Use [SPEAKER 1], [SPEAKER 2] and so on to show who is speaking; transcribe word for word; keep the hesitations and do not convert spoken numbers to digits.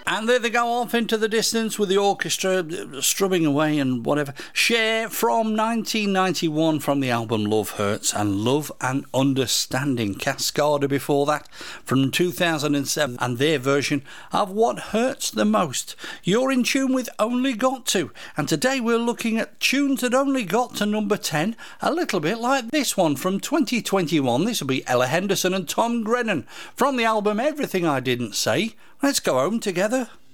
[SPEAKER 1] And there they go off into the distance with the orchestra strumming away and whatever. Cher from nineteen ninety-one from the album Love Hurts, and Love and Understanding. Cascada before that from two thousand seven, and their version of What Hurts the Most. You're in tune with Only Got To, and today we're looking at tunes that only got to number ten, a little bit like this one from twenty twenty-one. This will be Ella Henderson and Tom Grennan from the album Everything I Didn't Say. Let's go home together.